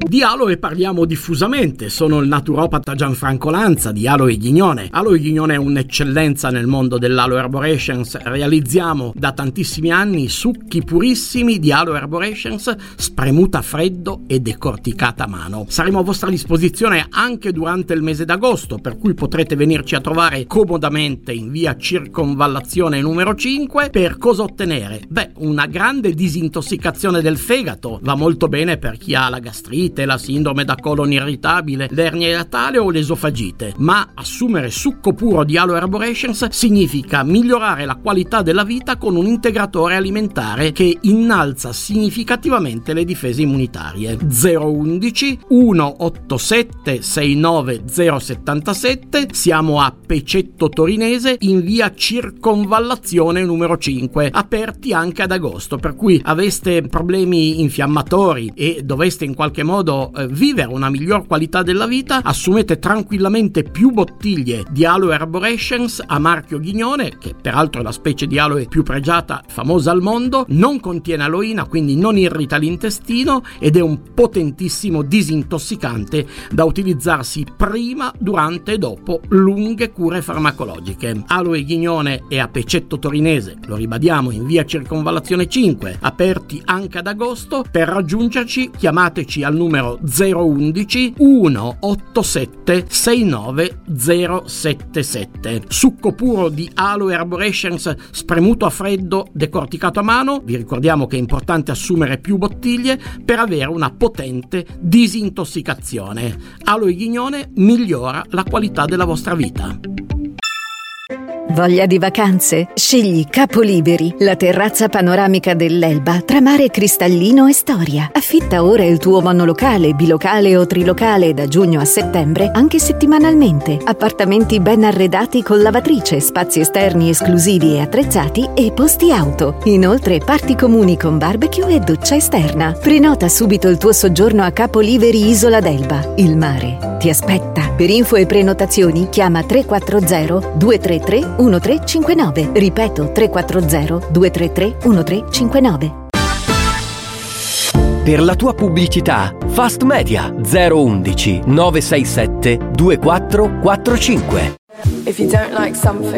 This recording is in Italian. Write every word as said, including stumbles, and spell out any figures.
Di aloe parliamo diffusamente, sono il naturopata Gianfranco Lanza di Aloe Ghignone. Aloe Ghignone è un'eccellenza nel mondo dell'Aloe Arborescens, realizziamo da tantissimi anni succhi purissimi di Aloe Arborescens spremuta a freddo e decorticata a mano. Saremo a vostra disposizione anche durante il mese d'agosto, per cui potrete venirci a trovare comodamente in via Circonvallazione numero cinque. Per cosa ottenere? Beh, una grande disintossicazione del fegato, va molto bene per chi ha la gastrite, la sindrome da colon irritabile, l'ernia iatale o l'esofagite, ma assumere succo puro di Aloe Arborescens significa migliorare la qualità della vita con un integratore alimentare che innalza significativamente le difese immunitarie. zero undici centottantasette sessantanove zero settantasette, siamo a Pecetto Torinese in via Circonvallazione numero cinque, aperti anche ad agosto, per cui aveste problemi infiammatori e doveste in qualche modo eh, vivere una miglior qualità della vita, assumete tranquillamente più bottiglie di Aloe Arborescens a marchio Ghignone, che peraltro è la specie di aloe più pregiata, famosa al mondo, non contiene aloina, quindi non irrita l'intestino ed è un potentissimo disintossicante da utilizzarsi prima, durante e dopo lunghe cure farmacologiche. Aloe Ghignone è a Pecetto Torinese, lo ribadiamo, in via Circonvallazione cinque, aperti anche ad agosto. Per raggiungerci chiamateci al numero zero undici centottantasette sessantanove zero settantasette. Succo puro di Aloe Arborescens spremuto a freddo, decorticato a mano. Vi ricordiamo che è importante assumere più bottiglie per avere una potente disintossicazione. Aloe Ghignone migliora la qualità della vostra vita. Voglia di vacanze? Scegli Capoliberi, la terrazza panoramica dell'Elba tra mare cristallino e storia. Affitta ora il tuo monolocale, bilocale o trilocale da giugno a settembre, anche settimanalmente. Appartamenti ben arredati con lavatrice, spazi esterni esclusivi e attrezzati e posti auto. Inoltre parti comuni con barbecue e doccia esterna. Prenota subito il tuo soggiorno a Capoliberi Isola d'Elba. Il mare ti aspetta. Per info e prenotazioni chiama tre quattro zero due tre tre uno tre cinque nove. Ripeto, tre quattro zero due tre tre uno tre cinque nove. Per la tua pubblicità, Fast Media zero undici nove sei sette due quattro quattro cinque. If you don't like something,